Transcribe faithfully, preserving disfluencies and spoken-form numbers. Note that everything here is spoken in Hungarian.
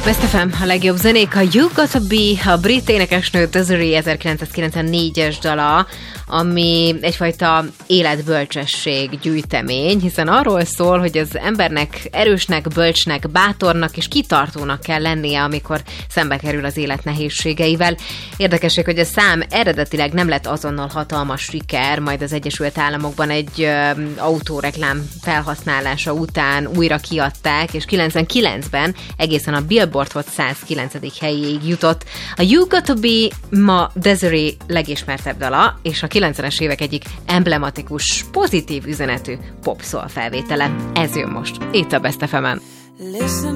Best ef em, a legjobb zenék, a You Gotta Be, a brit énekesnő Desiree ezerkilencszázkilencvennégyes dala, ami egyfajta életbölcsesség gyűjtemény, hiszen arról szól, hogy az embernek erősnek, bölcsnek, bátornak és kitartónak kell lennie, amikor szembe kerül az élet nehézségeivel. Érdekesség, hogy a szám eredetileg nem lett azonnal hatalmas siker, majd az Egyesült Államokban egy ö, autóreklám felhasználása után újra kiadták, és kilencvenkilencben egészen a Billboard Hot százkilencedik helyéig jutott. A You Gotta Be ma Desiree legismertebb dala, és a kilencvenes évek egyik emblematikus, pozitív üzenetű pop-soul felvétele. Ez jön most, itt a Best ef emen. Listen